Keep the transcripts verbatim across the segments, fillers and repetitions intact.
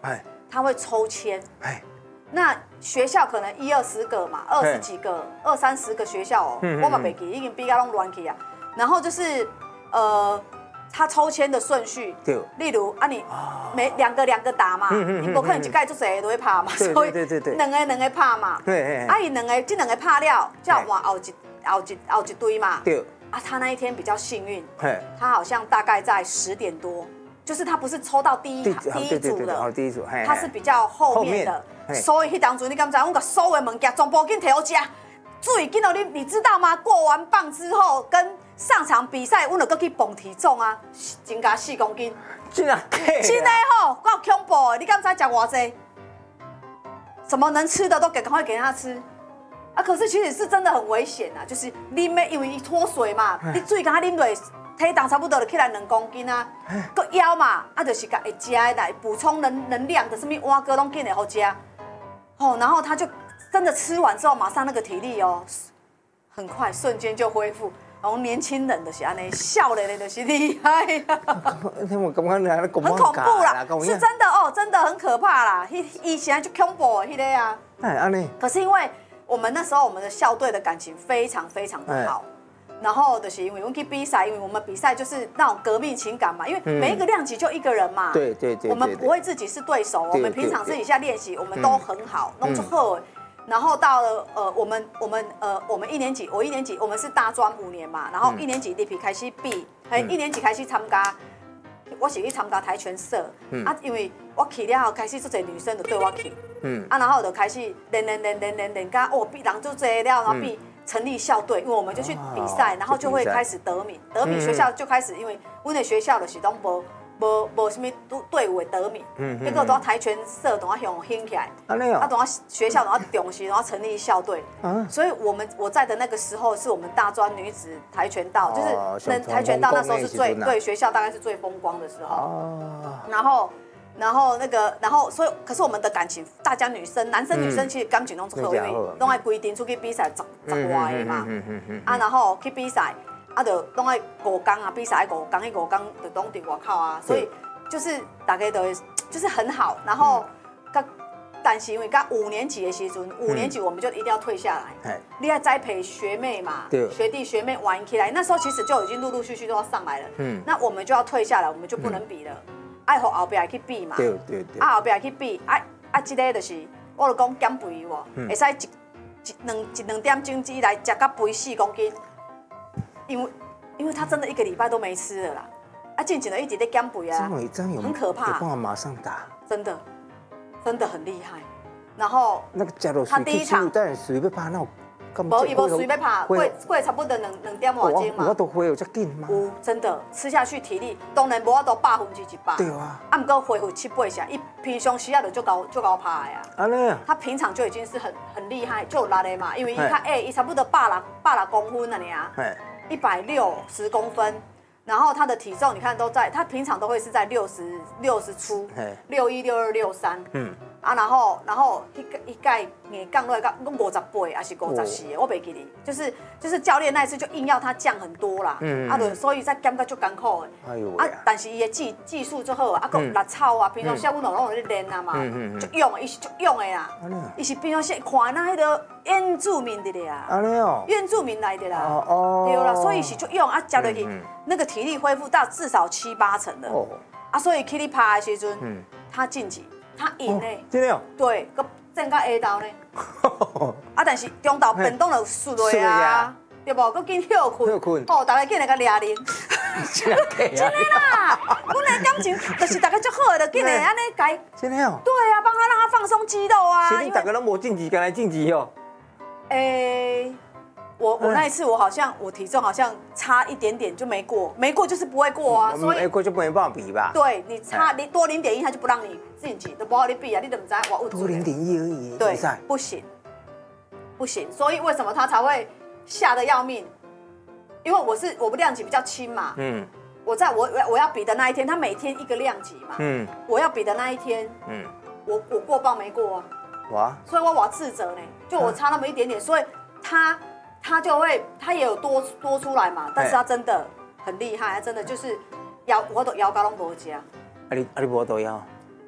哎， 他会抽签， 哎， 那学校可能一二十个嘛，二十几个、二三十个学校哦，我嘛袂记，已经比较拢乱去啊。然后就是呃，他抽签的顺序， 对， 例如啊，你每两个两个打嘛，你不可能一盖做谁都会拍嘛， 所以对对对， 两个两个拍嘛， 对， 啊，伊两个这两个拍了，就要换后一后一后一堆嘛， 对， 啊，他那一天比较幸运，他好像大概在十点多。就是他不是抽到第一第一组的， 第一组， 他是比较后面的，所以迄当初你敢知？我把所有的物件全部紧摕好食，水紧到你，你知道吗？过完磅之后跟上场比赛，我就搁去蹦体重啊，增加四公斤。 真的？ 真的吼，够恐怖的！你敢知食偌济？什么能吃的都给赶快给他吃。啊，可是其实是真的很危险啊，就是啉的，因为脱水嘛，你水刚啉落。体重差不多就起来两公斤啊，搁腰嘛，啊就是甲会食的来补充能能量的，什么蛙哥拢紧会好食，哦，然后他就真的吃完之后，马上那个体力哦，很快瞬间就恢复。然后年轻人就是安尼，少年的就是厉害啊。 我感觉很恐怖啦，是真的哦，真的很可怕啦。以以前就恐怖的迄个啊。 哎，安尼。 可是因为我们那时候我们的校队的感情非常非常的好。然后就是因为我们去比赛，因为我们比赛就是那种革命情感嘛，因为每一个量级就一个人嘛， 对对对， 我们不会自己是对手，我们平常私底下练习，我们都很好，弄出后，然后到了呃我们我们呃我们一年级，我一年级我们是大专五年嘛，然后一年级你开始比，哎一年级开始参加，我是去参加跆拳社，啊因为我去了后开始做些女生就对我去，嗯啊然后就开始练练练练练练，甲哦比人就多了，然后比。成立校队，因为我们就去比赛，然后就会开始得名，得名学校就开始，因为我们的学校就是拢无无无什么队伍的得名，结果等跆拳社等下向兴起来，啊等下学校等下重视，然后成立校队，所以我们我在的那个时候是我们大专女子跆拳道，就是那跆拳道那时候是最对学校大概是最风光的时候，然后。然后那个，然后所以，可是我们的感情，大家女生、男生、女生其实感情都是合，因为都爱规定出去比赛十十外的嘛，啊，然后去比赛，啊，就都爱五天啊，比赛五天，迄五天就拢伫外口啊，所以就是大家都会就是很好。然后，但是因为到五年级的时阵，五年级我们就一定要退下来，你要栽培学妹嘛，学弟学妹玩起来，那时候其实就已经陆陆续续都要上来了，那我们就要退下来，我们就不能比了。爱互后壁去比嘛， 对对对， 啊后壁去比，啊啊，这个就是，我就讲减肥喎，会使一一两一两点钟之来食到肥四公斤，因为因为他真的一个礼拜都没吃了啦，啊，进前就一直在减肥啊，很可怕， 有办法马上打， 真的真的很厉害。然后那个假如他第一场，但水要拍那。 无，伊无水要拍，过过差不多两两点外钟嘛。 我都恢有这紧吗？ 有，真的吃下去体力，当然无法度百分之一百。 对啊。 啊，不过恢复七八下，伊平常时啊就足高足高拍的啊。 安尼啊。 他平常就已经是很很厉害，就有力的嘛，因为伊较矮，伊差不多百六百六公分了尔，一百六十公分。然后他的体重你看都在，他平常都会是在六十六十出，六一六二六三。嗯。啊，然后，然后一一盖硬降落来到五十八还是五十四，我袂记哩。就是就是教练那一次就硬要他降很多啦，嗯、啊，就所以在减到就艰苦的。哎呦啊！但是伊的技技术最好啊，啊，佮力操啊，平常小阮拢拢咧练啊嘛，就勇，伊是就勇的啦。伊是平常时看那迄个原住民的啦， 安尼哦， 原住民来的啦，哦对啦，所以是就勇啊，加落去那个体力恢复到至少七八成的。哦，啊，所以去你拍的时阵，他晋级。他赢嘞， 真的哦。对， 佮正到下道呢。啊，但是中道变动就输落啊，对不？佮紧休困。休困。哦，大家紧来甲抓恁。真的啦，阮的感情就是大家足好的，就紧来安尼改。 真的哦。 对啊，帮他让他放松肌肉啊。 所以大家拢无晋级，敢来晋级哦。 诶。我我那一次我好像我体重好像差一点点就没过，没过就是不会过啊， 所以没过就不能办法比吧？ 对你差你多零点一，他就不让你晋级，都不好你比啊，你怎么知道我多零点一而已， 对，不行，不行，所以为什么他才会吓得要命？因为我是我们量级比较轻嘛，嗯，我在我我要比的那一天，他每天一个量级嘛，嗯，我要比的那一天，嗯，我我过磅没过啊，哇，所以我我要自责呢，就我差那么一点点，所以他。他就会，他也有多多出来嘛，但是他真的很厉害，他真的就是腰，我都腰高拢无加。 啊你啊你无都腰？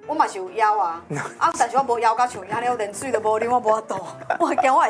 我嘛是有枵啊，啊，但是我无枵到像遐尼，连水都无啉，我无法度，我惊我会